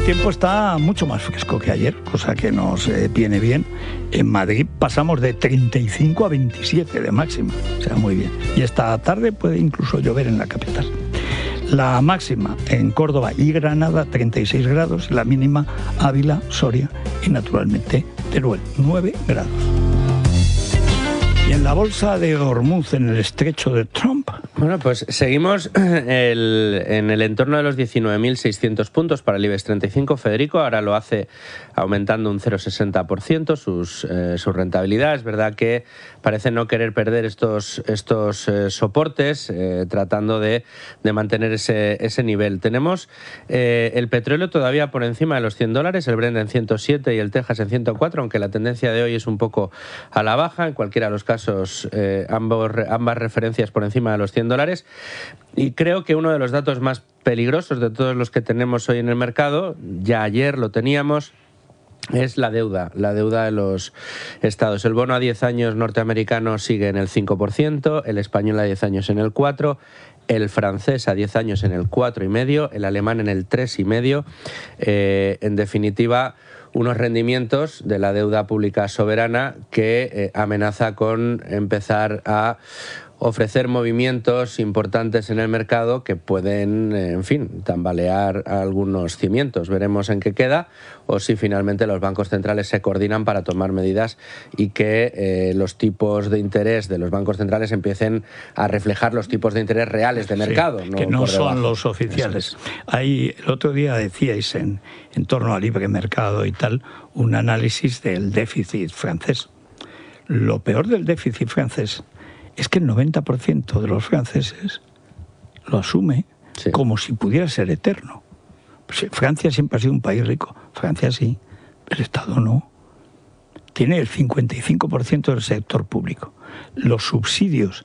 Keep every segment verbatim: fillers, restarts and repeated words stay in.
tiempo está mucho más fresco que ayer, cosa que nos eh, viene bien. En Madrid pasamos de treinta y cinco a veintisiete de máxima, o sea, muy bien. Y esta tarde puede incluso llover en la capital. La máxima en Córdoba y Granada, treinta y seis grados, la mínima Ávila, Soria y naturalmente Teruel, nueve grados. Y en la bolsa de Hormuz, en el estrecho de Trump. Bueno, pues seguimos el, en el entorno de los diecinueve mil seiscientos puntos para el IBEX treinta y cinco. Federico ahora lo hace aumentando un cero coma sesenta por ciento sus, eh, su rentabilidad. Es verdad que parece no querer perder estos, estos eh, soportes, eh, tratando de, de mantener ese, ese nivel. Tenemos eh, el petróleo todavía por encima de los cien dólares, el Brent en ciento siete y el Texas en ciento cuatro, aunque la tendencia de hoy es un poco a la baja. En cualquiera de los casos, Eh, ambos, ambas referencias por encima de los cien dólares. Y creo que uno de los datos más peligrosos de todos los que tenemos hoy en el mercado, ya ayer lo teníamos, es la deuda, la deuda de los estados. El bono a diez años norteamericano sigue en el cinco por ciento, el español a diez años en el cuatro por ciento, el francés a diez años en el cuatro coma cinco por ciento, el alemán en el tres coma cinco por ciento. Eh, en definitiva, unos rendimientos de la deuda pública soberana que eh, amenaza con empezar a ofrecer movimientos importantes en el mercado que pueden, en fin, tambalear algunos cimientos. Veremos en qué queda o si finalmente los bancos centrales se coordinan para tomar medidas y que eh, los tipos de interés de los bancos centrales empiecen a reflejar los tipos de interés reales de mercado. Sí, no que no por son debajo. los oficiales. Ahí, el otro día decíais en, en torno al libre mercado y tal, un análisis del déficit francés. Lo peor del déficit francés es que el noventa por ciento de los franceses lo asume sí. como si pudiera ser eterno. Pues Francia siempre ha sido un país rico. Francia sí, el Estado no. Tiene el cincuenta y cinco por ciento del sector público. Los subsidios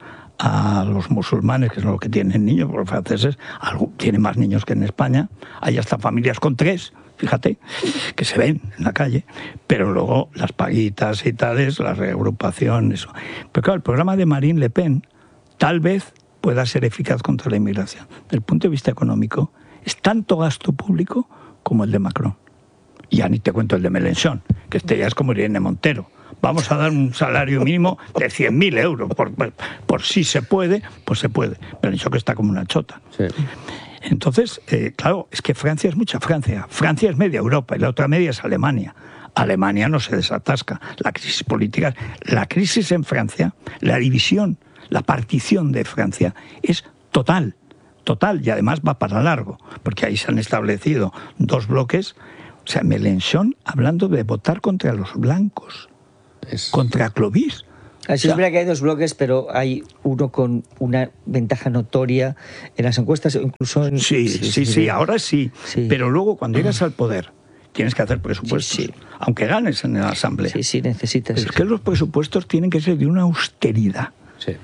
a los musulmanes, que son los que tienen niños, porque los franceses algo, tienen más niños que en España. Hay hasta familias con tres, fíjate, que se ven en la calle, pero luego las paguitas y tales, la reagrupación, eso. Pero claro, el programa de Marine Le Pen tal vez pueda ser eficaz contra la inmigración. Desde el punto de vista económico, es tanto gasto público como el de Macron. Y ya ni te cuento el de Mélenchon, que este ya es como Irene Montero. Vamos a dar un salario mínimo de cien mil euros. Por, por, por si se puede, pues se puede. Mélenchon que está como una chota. Sí. Entonces, eh, claro, es que Francia es mucha Francia. Francia es media Europa y la otra media es Alemania. Alemania no se desatasca. La crisis política, la crisis en Francia, la división, la partición de Francia es total, total. Y además va para largo, porque ahí se han establecido dos bloques. O sea, Mélenchon hablando de votar contra los blancos, es... contra Clovis. Así o sea, es verdad que hay dos bloques, pero hay uno con una ventaja notoria en las encuestas, incluso en... Sí, sí, sí, sí, ahora sí, sí. Pero luego cuando llegas al poder tienes que hacer presupuestos, sí, sí. aunque ganes en la asamblea. Sí, sí, necesitas. Pero es que los presupuestos tienen que ser de una austeridad. Sí.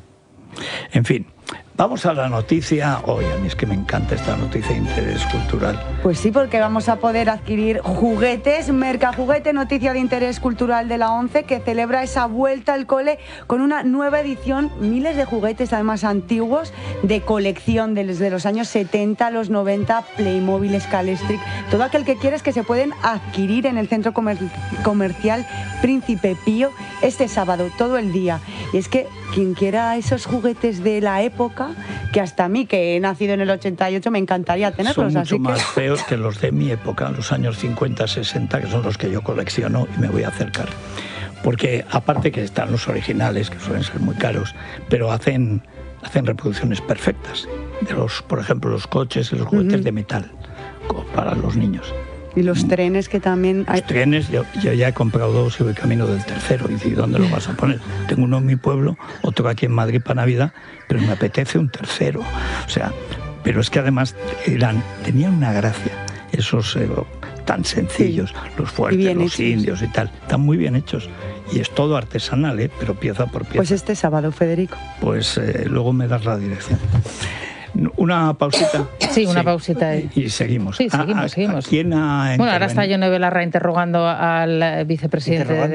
En fin. Vamos a la noticia. Hoy a mí es que me encanta esta noticia de interés cultural. Pues sí, porque vamos a poder adquirir juguetes. Mercajuguete, noticia de interés cultural de la ONCE, que celebra esa vuelta al cole con una nueva edición. Miles de juguetes, además antiguos, de colección desde los años setenta a los noventa, Playmobil, Scalestric. Todo aquel que quieres que se pueden adquirir en el centro comer- comercial Príncipe Pío este sábado, todo el día. Y es que quien quiera esos juguetes de la época, que hasta a mí, que he nacido en el ochenta y ocho, me encantaría tenerlos. Son mucho así más que... feos que los de mi época, los años cincuenta, sesenta, que son los que yo colecciono y me voy a acercar. Porque aparte que están los originales, que suelen ser muy caros, pero hacen, hacen reproducciones perfectas de los, por ejemplo, los coches y los juguetes uh-huh. de metal para los niños. Y los trenes que también... Los trenes, yo, yo ya he comprado dos y voy camino del tercero. Y dice, ¿dónde lo vas a poner? Tengo uno en mi pueblo, otro aquí en Madrid para Navidad, pero me apetece un tercero. O sea, pero es que además eran, tenían una gracia, esos eh, tan sencillos, sí. los fuertes, los hechos. Indios y tal. Están muy bien hechos. Y es todo artesanal, ¿eh? Pero pieza por pieza. Pues este sábado, Federico. Pues eh, luego me das la dirección. Una pausita. Sí, una sí. pausita. Y, y seguimos. Sí, seguimos, ¿A, a, seguimos. ¿a quién ha bueno, ahora está Yone Belarra interrogando al vicepresidente de,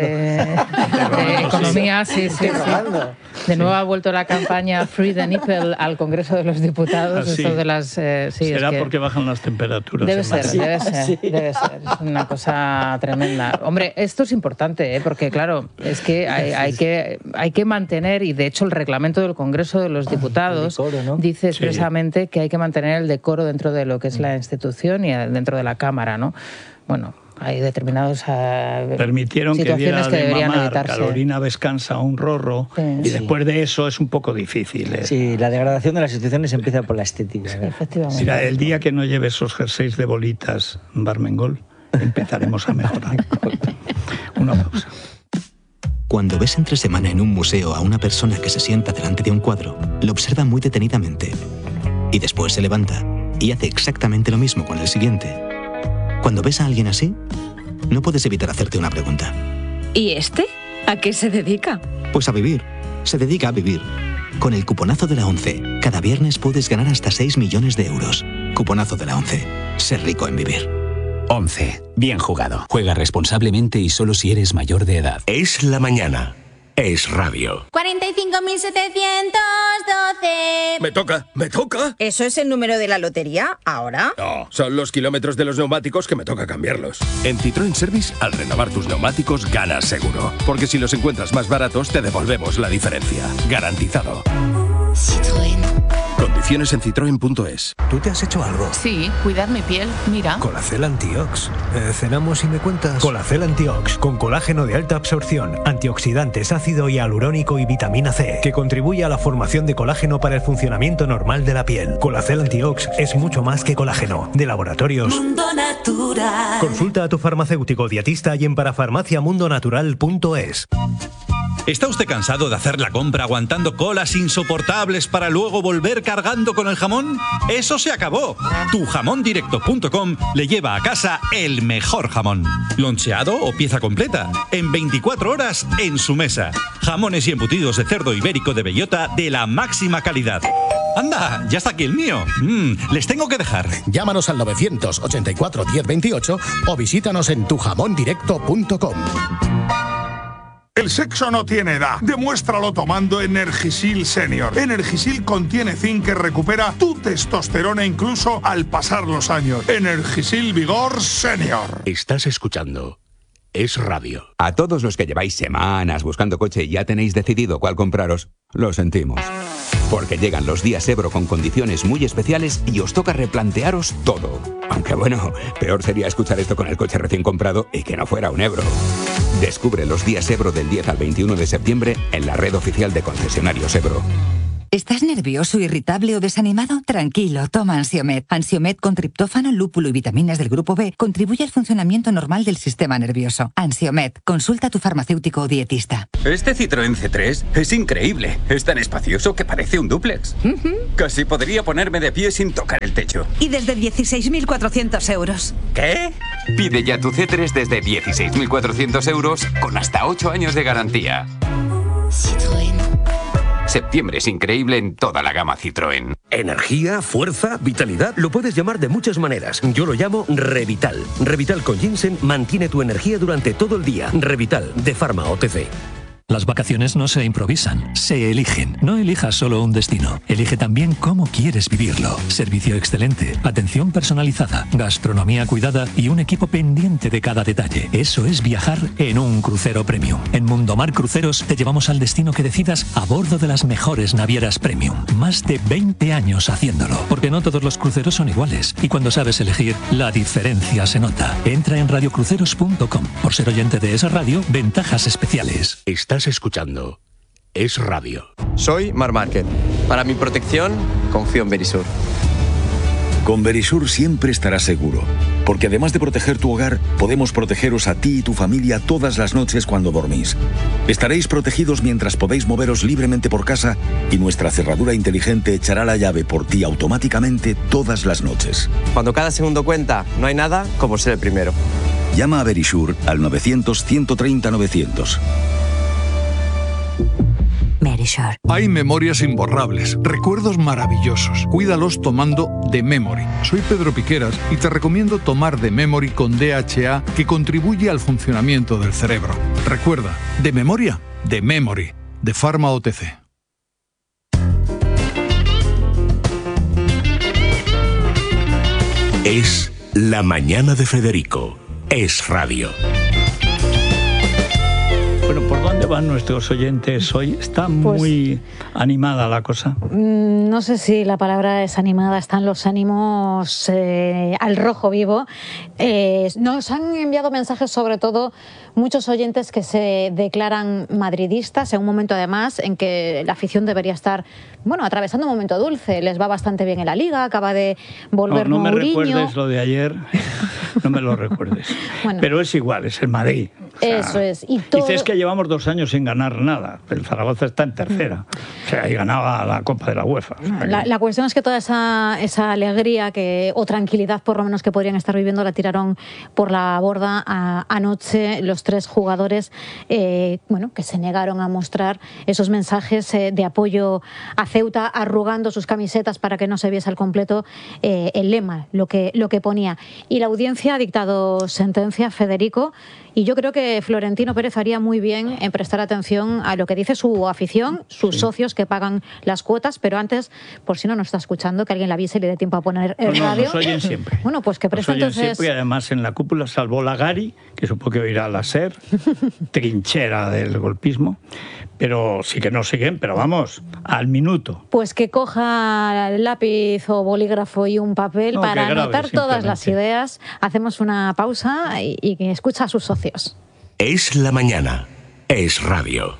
de Economía. Sí, sí, sí. De nuevo ha vuelto la campaña Free the Nipple al Congreso de los Diputados. ¿Ah, sí? Esto de las, eh, sí, ¿Será es que porque bajan las temperaturas? Debe ser, Madrid? debe ser, sí. debe ser. Es una cosa tremenda. Hombre, esto es importante, ¿eh? Porque claro, es que hay, hay que hay que mantener, y de hecho el reglamento del Congreso de los Diputados decoro, ¿no? dice expresamente sí. que hay que mantener el decoro dentro de lo que es la institución y dentro de la Cámara, ¿no? Bueno, hay determinados uh, permitieron situaciones que, que deberían mamar evitarse. Carolina Vescansa un rorro sí. y después de eso es un poco difícil. ¿eh? Sí, la degradación de las instituciones empieza por la estética. Sí, efectivamente. Mira, el día que no lleve esos jerseys de bolitas Barmengol, empezaremos a mejorar. Una pausa. Cuando ves entre semana en un museo a una persona que se sienta delante de un cuadro, lo observa muy detenidamente y después se levanta y hace exactamente lo mismo con el siguiente. Cuando ves a alguien así, no puedes evitar hacerte una pregunta. ¿Y este? ¿A qué se dedica? Pues a vivir. Se dedica a vivir. Con el cuponazo de la ONCE, cada viernes puedes ganar hasta seis millones de euros. Cuponazo de la ONCE. Ser rico en vivir. ONCE. Bien jugado. Juega responsablemente y solo si eres mayor de edad. Es la mañana. Es radio. cuarenta y cinco mil setecientos doce. Me toca, me toca. ¿Eso es el número de la lotería ahora? No, son los kilómetros de los neumáticos que me toca cambiarlos. En Citroën Service, al renovar tus neumáticos, ganas seguro. Porque si los encuentras más baratos, te devolvemos la diferencia. Garantizado. Citroën. Condiciones en citroen punto es. ¿Tú te has hecho algo? Sí, cuidar mi piel, mira. Colacel Antiox. Eh, ¿Cenamos y me cuentas? Colacel Antiox, con colágeno de alta absorción, antioxidantes, ácido hialurónico y vitamina C, que contribuye a la formación de colágeno para el funcionamiento normal de la piel. Colacel Antiox es mucho más que colágeno. De Laboratorios Mundo Natural. Consulta a tu farmacéutico dietista y en parafarmacia mundo natural punto es. ¿Está usted cansado de hacer la compra aguantando colas insoportables para luego volver cargando con el jamón? ¡Eso se acabó! tu jamón directo punto com le lleva a casa el mejor jamón. Loncheado o pieza completa. En veinticuatro horas en su mesa. Jamones y embutidos de cerdo ibérico de bellota de la máxima calidad. ¡Anda! ¡Ya está aquí el mío! Mm, les tengo que dejar. Llámanos al novecientos ochenta y cuatro diez veintiocho o visítanos en tu jamón directo punto com. El sexo no tiene edad. Demuéstralo tomando Energisil Senior. Energisil contiene zinc que recupera tu testosterona incluso al pasar los años. Energisil Vigor Senior. Estás escuchando Es Radio. A todos los que lleváis semanas buscando coche y ya tenéis decidido cuál compraros, lo sentimos. Porque llegan los días Ebro con condiciones muy especiales y os toca replantearos todo. Aunque bueno, peor sería escuchar esto con el coche recién comprado y que no fuera un Ebro. Descubre los días Ebro del diez al veintiuno de septiembre en la red oficial de concesionarios Ebro. ¿Estás nervioso, irritable o desanimado? Tranquilo, toma Ansiomed. Ansiomed con triptófano, lúpulo y vitaminas del grupo B contribuye al funcionamiento normal del sistema nervioso. Ansiomed, consulta a tu farmacéutico o dietista. Este Citroën C tres es increíble. Es tan espacioso que parece un dúplex. Uh-huh. Casi podría ponerme de pie sin tocar el techo. Y desde dieciséis mil cuatrocientos euros. ¿Qué? Pide ya tu C tres desde dieciséis mil cuatrocientos euros con hasta ocho años de garantía. Citroën. Septiembre es increíble en toda la gama Citroën. Energía, fuerza, vitalidad, lo puedes llamar de muchas maneras. Yo lo llamo Revital. Revital con ginseng mantiene tu energía durante todo el día. Revital, de Pharma O T C. Las vacaciones no se improvisan, se eligen. No elijas solo un destino, elige también cómo quieres vivirlo. Servicio excelente, atención personalizada, gastronomía cuidada y un equipo pendiente de cada detalle. Eso es viajar en un crucero premium. En Mundomar Cruceros te llevamos al destino que decidas a bordo de las mejores navieras premium. Más de veinte años haciéndolo, porque no todos los cruceros son iguales. Y cuando sabes elegir, la diferencia se nota. Entra en radio cruceros punto com. Por ser oyente de esa radio, ventajas especiales. Estás escuchando Es Radio. Soy Mar Márquez. Para mi protección, confío en Verisur. Con Verisur siempre estarás seguro, porque además de proteger tu hogar, podemos protegeros a ti y tu familia todas las noches cuando dormís. Estaréis protegidos mientras podéis moveros libremente por casa y nuestra cerradura inteligente echará la llave por ti automáticamente todas las noches. Cuando cada segundo cuenta, no hay nada como ser el primero. Llama a Verisur al novecientos, ciento treinta, novecientos. Mary. Verisure. Hay memorias imborrables, recuerdos maravillosos. Cuídalos tomando The Memory. Soy Pedro Piqueras y te recomiendo tomar The Memory con D H A, que contribuye al funcionamiento del cerebro. Recuerda, de memoria, The Memory, de Pharma O T C. Es La Mañana de Federico. Es radio. Bueno, ¿por dónde van nuestros oyentes hoy? Está muy pues, animada la cosa. No sé si la palabra es animada, están los ánimos eh, al rojo vivo. Eh, nos han enviado mensajes, sobre todo muchos oyentes que se declaran madridistas, en un momento además en que la afición debería estar, bueno, atravesando un momento dulce. Les va bastante bien en la Liga, acaba de volver No, no me Mourinho. recuerdes lo de ayer, no me lo recuerdes. Bueno, pero es igual, es el Madrid. O sea, eso es. Y todo... Dices que llevamos dos años sin ganar nada. El Zaragoza está en tercera. O sea, y ganaba la Copa de la UEFA. O sea, la, la cuestión es que toda esa, esa alegría que, o tranquilidad, por lo menos, que podrían estar viviendo, la tiraron por la borda a, anoche los tres jugadores eh, bueno, que se negaron a mostrar esos mensajes eh, de apoyo a Ceuta, arrugando sus camisetas para que no se viese al completo eh, el lema, lo que, lo que ponía. Y la audiencia ha dictado sentencia, Federico, y yo creo que Florentino Pérez haría muy bien en prestar atención a lo que dice su afición, sus sí. socios que pagan las cuotas, pero antes, por si no nos está escuchando, que alguien la avise y le dé tiempo a poner el no, radio. Nos oyen siempre. Bueno, pues que preste entonces... siempre, y además en la cúpula salvó la Gari, que supongo que oirá la SER, trinchera del golpismo, pero sí que no siguen, pero vamos, al minuto. Pues que coja el lápiz o bolígrafo y un papel no, para grave, anotar todas las ideas. Hacemos una pausa y, y que escucha a sus socios. Es la mañana. Es radio.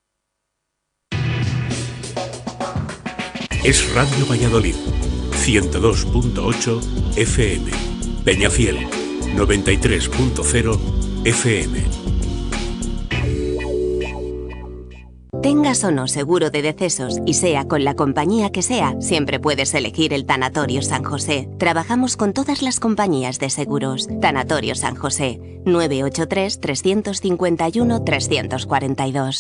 Es Radio Valladolid. ciento dos punto ocho F M. Peñafiel. noventa y tres punto cero F M. Tengas o no seguro de decesos y sea con la compañía que sea, siempre puedes elegir el Tanatorio San José. Trabajamos con todas las compañías de seguros. Tanatorio San José, nueve ocho tres, tres cinco uno, tres cuatro dos.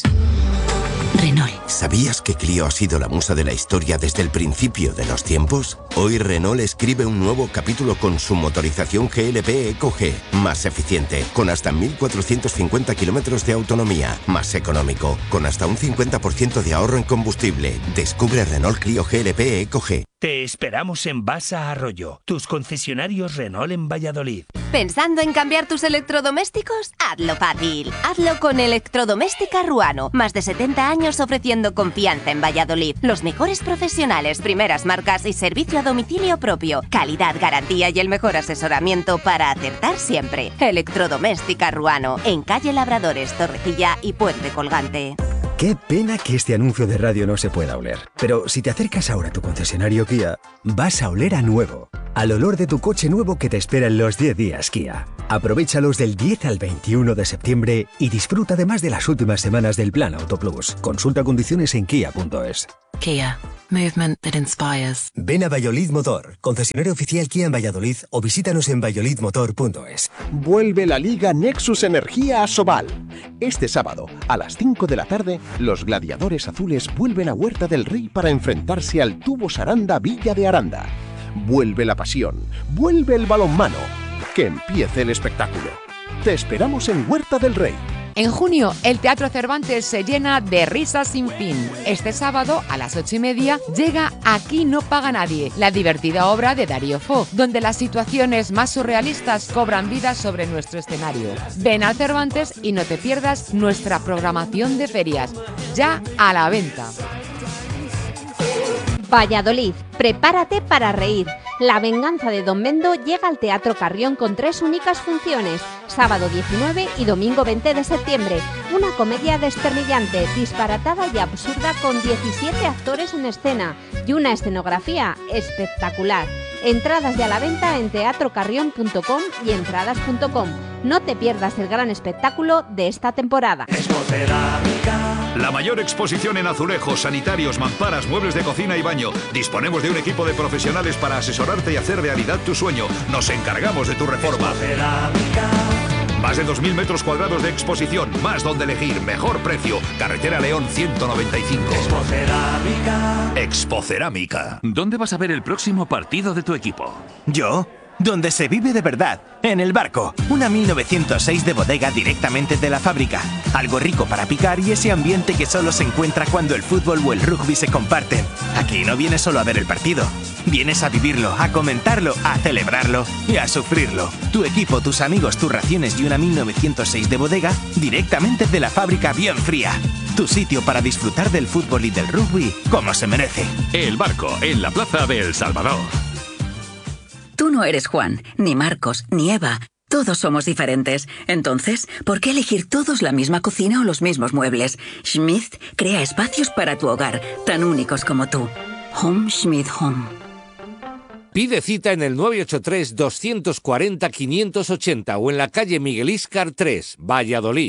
Renault. ¿Sabías que Clio ha sido la musa de la historia desde el principio de los tiempos? Hoy Renault escribe un nuevo capítulo con su motorización G L P Eco G, más eficiente, con hasta mil cuatrocientos cincuenta kilómetros de autonomía, más económico, con hasta un cincuenta por ciento de ahorro en combustible. Descubre Renault Clio G L P Eco G. Te esperamos en Basa Arroyo, tus concesionarios Renault en Valladolid. ¿Pensando en cambiar tus electrodomésticos? Hazlo fácil. Hazlo con Electrodoméstica Ruano. Más de setenta años ofreciendo confianza en Valladolid. Los mejores profesionales, primeras marcas y servicio a domicilio propio. Calidad, garantía y el mejor asesoramiento para acertar siempre. Electrodoméstica Ruano. En calle Labradores, Torrecilla y Puente Colgante. Qué pena que este anuncio de radio no se pueda oler. Pero si te acercas ahora a tu concesionario Kia, vas a oler a nuevo. Al olor de tu coche nuevo que te espera en los diez días Kia. Aprovéchalos del diez al veintiuno de septiembre y disfruta además de las últimas semanas del Plan Auto Plus. Consulta condiciones en kia punto es. Kia. Movement that inspires. Ven a Valladolid Motor, concesionario oficial Kia en Valladolid, o visítanos en valladolid motor punto es. Vuelve la Liga Nexus Energía a Sobal. Este sábado, a las cinco de la tarde, los gladiadores azules vuelven a Huerta del Rey para enfrentarse al Tubo Saranda Villa de Aranda. Vuelve la pasión, vuelve el balonmano. Que empiece el espectáculo. Te esperamos en Huerta del Rey. En junio, el Teatro Cervantes se llena de risas sin fin. Este sábado, a las ocho y media, llega Aquí no paga nadie, la divertida obra de Darío Fo, donde las situaciones más surrealistas cobran vida sobre nuestro escenario. Ven al Cervantes y no te pierdas nuestra programación de ferias, ya a la venta. Valladolid, prepárate para reír. La venganza de Don Mendo llega al Teatro Carrión con tres únicas funciones, sábado diecinueve y domingo veinte de septiembre. Una comedia desternillante, disparatada y absurda con diecisiete actores en escena y una escenografía espectacular. Entradas ya a la venta en teatro carrión punto com y entradas punto com. No te pierdas el gran espectáculo de esta temporada. La mayor exposición en azulejos, sanitarios, mamparas, muebles de cocina y baño. Disponemos de un equipo de profesionales para asesorarte y hacer realidad tu sueño. Nos encargamos de tu reforma. Más de dos mil metros cuadrados de exposición, más donde elegir, mejor precio. Carretera León ciento noventa y cinco. Expocerámica. Expocerámica. ¿Dónde vas a ver el próximo partido de tu equipo? ¿Yo? Donde se vive de verdad, en El Barco. Una mil novecientos seis de bodega directamente de la fábrica. Algo rico para picar y ese ambiente que solo se encuentra cuando el fútbol o el rugby se comparten. Aquí no vienes solo a ver el partido. Vienes a vivirlo, a comentarlo, a celebrarlo y a sufrirlo. Tu equipo, tus amigos, tus raciones y una mil novecientos seis de bodega directamente de la fábrica bien fría. Tu sitio para disfrutar del fútbol y del rugby como se merece. El Barco, en la plaza de El Salvador. Tú no eres Juan, ni Marcos, ni Eva. Todos somos diferentes. Entonces, ¿por qué elegir todos la misma cocina o los mismos muebles? Schmidt crea espacios para tu hogar, tan únicos como tú. Home Schmidt Home. Pide cita en el nueve ocho tres, dos cuatro cero, cinco ocho cero o en la calle Miguel Íscar tres, Valladolid.